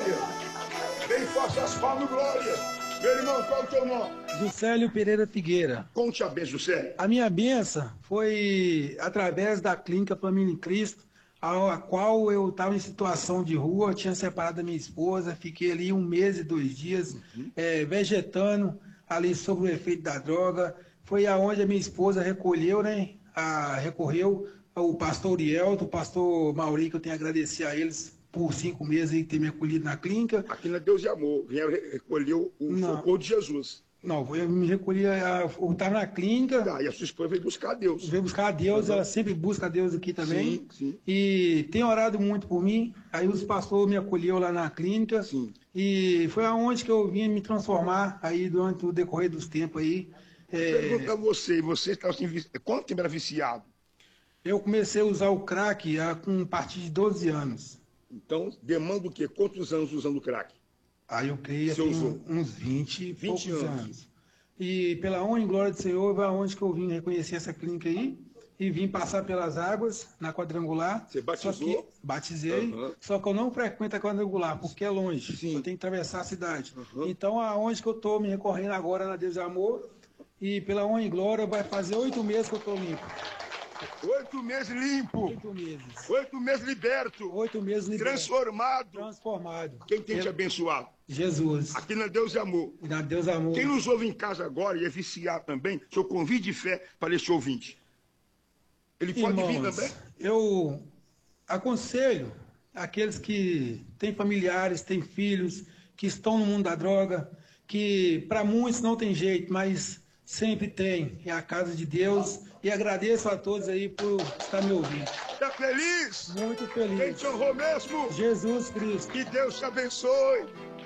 glória. Bem forte as palmas, glória. Meu irmão, qual é o teu nome? Juscelio Pereira Figueira. Conte a benção, Juscelio. A minha benção foi através da Clínica Família em Cristo, a qual eu estava em situação de rua, tinha separado da minha esposa, fiquei ali 1 mês e 2 dias, vegetando ali sobre o efeito da droga. Foi aonde a minha esposa recolheu, né? Recorreu ao pastor Uriel, o pastor Mauri, que eu tenho a agradecer a eles por 5 meses aí, ter me acolhido na clínica. Aqui na Deus e Amor, vieram recolher o socorro de Jesus. Não, eu me recolhi, eu estava na clínica. Tá, e a sua esposa veio buscar Deus. Veio buscar a Deus, ela sempre busca a Deus aqui também. Sim, sim. E tem orado muito por mim. Aí os pastores me acolheu lá na clínica. Sim. E foi aonde que eu vim me transformar aí durante o decorrer dos tempos aí. Pergunta a você está assim, quanto tempo era viciado? Eu comecei a usar o crack com a partir de 12 anos. Então, demanda o quê? Quantos anos usando crack? Aí eu creio Você usou? uns 20 poucos anos. anos. E pela honra e glória do Senhor, foi aonde que eu vim reconhecer essa clínica aí e vim passar pelas águas na quadrangular. Você batizou? Só que, batizei, só que eu não frequento a quadrangular, porque é longe. Sim. Eu tenho que atravessar a cidade. Então, aonde que eu estou me recorrendo agora na Deus e Amor, e pela honra e glória, vai fazer 8 meses que eu estou limpo. 8 meses limpo. 8 meses. 8 meses liberto. 8 meses liberto. Transformado. Quem tem te abençoado? Jesus. Aqui na Deus e Amor. Na Deus e Amor. Quem nos ouve em casa agora e é viciado também, seu convite de fé para esse ouvinte. Ele pode vir também? Eu aconselho aqueles que têm familiares, têm filhos, que estão no mundo da droga, que para muitos não tem jeito, mas sempre tem. É a casa de Deus. E agradeço a todos aí por estar me ouvindo. Está feliz? Muito feliz. Quem te honrou mesmo? Jesus Cristo. Que Deus te abençoe.